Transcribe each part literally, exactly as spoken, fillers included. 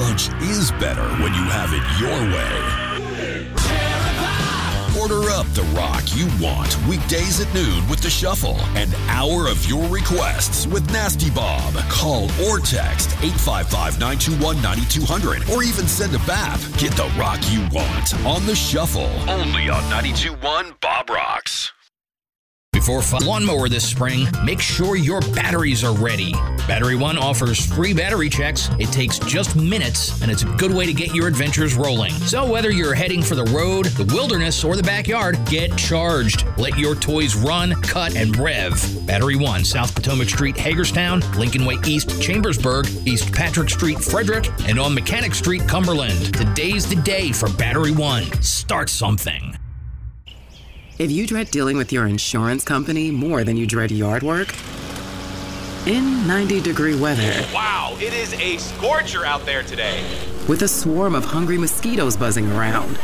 Lunch is better when you have it your way. Order up the rock you want weekdays at noon with The Shuffle. An hour of your requests with Nasty Bob. Call or text eight five five, nine two one, nine two zero zero or even send a B A P. Get the rock you want on The Shuffle. Only on ninety-two point one Bob Rocks. Before fun lawnmower this spring, make sure your batteries are ready. Battery One offers free battery checks. It takes just minutes, and it's a good way to get your adventures rolling. So whether you're heading for the road, the wilderness, or the backyard, get charged. Let your toys run, cut, and rev. Battery One, South Potomac Street, Hagerstown, Lincoln Way East, Chambersburg, East Patrick Street, Frederick, and on Mechanic Street, Cumberland. Today's the day for Battery One. Start something. If you dread dealing with your insurance company more than you dread yard work, in ninety-degree weather... Wow, it is a scorcher out there today. With a swarm of hungry mosquitoes buzzing around,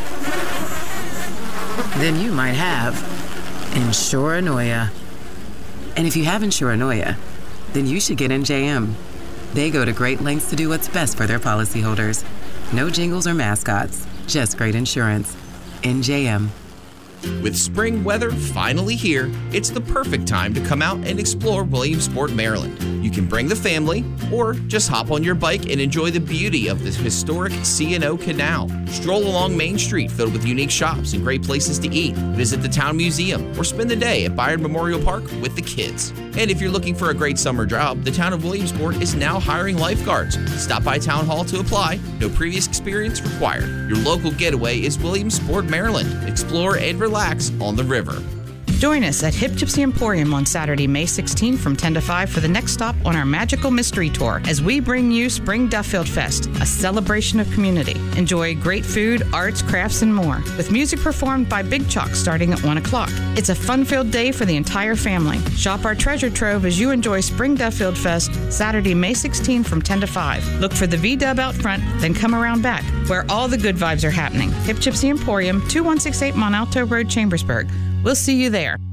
then you might have Insuranoia. And if you have Insuranoia, then you should get N J M. They go to great lengths to do what's best for their policyholders. No jingles or mascots, just great insurance. N J M. With spring weather finally here, it's the perfect time to come out and explore Williamsport, Maryland. You can bring the family or just hop on your bike and enjoy the beauty of this historic C and O Canal. Stroll along Main Street filled with unique shops and great places to eat. Visit the Town Museum or spend the day at Byron Memorial Park with the kids. And if you're looking for a great summer job, the town of Williamsport is now hiring lifeguards. Stop by Town Hall to apply. No previous experience required. Your local getaway is Williamsport, Maryland. Explore and relax on the river. Join us at Hip Gypsy Emporium on Saturday, May sixteenth from ten to five for the next stop on our Magical Mystery Tour as we bring you Spring Duffield Fest, a celebration of community. Enjoy great food, arts, crafts, and more, with music performed by Big Chalk starting at one o'clock. It's a fun-filled day for the entire family. Shop our treasure trove as you enjoy Spring Duffield Fest Saturday, May sixteenth from ten to five. Look for the V-Dub out front, then come around back, where all the good vibes are happening. Hip Gypsy Emporium, two one six eight Mont Alto Road, Chambersburg. We'll see you there.